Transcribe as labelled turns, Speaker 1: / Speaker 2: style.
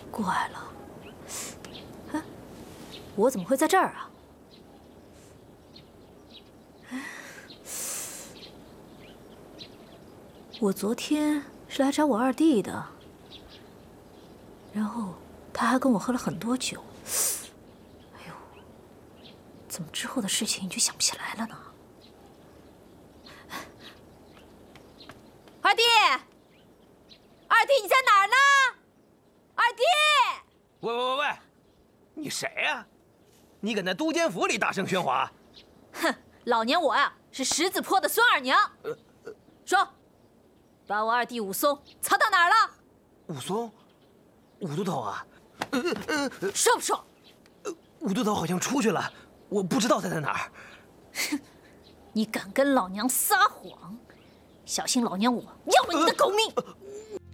Speaker 1: 怪了，哎，我怎么会在这儿啊？我昨天是来找我二弟的，然后他还跟我喝了很多酒。哎呦，怎么之后的事情就想不起来了呢？二弟，二弟你在哪儿呢？二弟！
Speaker 2: 喂，你谁呀？你搁那都监府里大声喧哗？
Speaker 1: 哼，老娘我呀是十字坡的孙二娘。说，把我二弟武松藏到哪儿了？
Speaker 2: 武松，武都头啊？
Speaker 1: 说不说？
Speaker 2: 武都头好像出去了，我不知道他在哪儿。
Speaker 1: 哼，你敢跟老娘撒谎，小心老娘我要了你的狗命！